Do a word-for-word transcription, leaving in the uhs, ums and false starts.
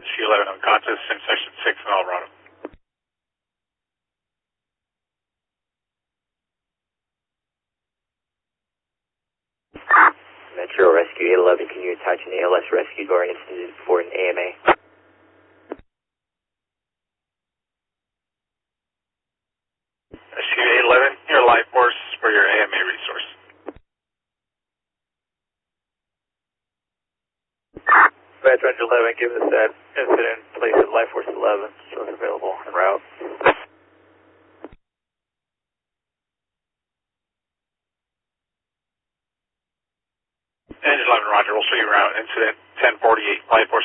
S U eleven Unconscious in Section six in Alvarado. Metro Rescue eight eleven, can you attach an A L S rescue to our incident for an A M A? S U eight eleven, your life force for your A M A resource. Veteran eleven, give us that incident, place at Life Force eleven, shows available en route. Engine eleven, roger, we'll show you around incident ten forty-eight, Life Force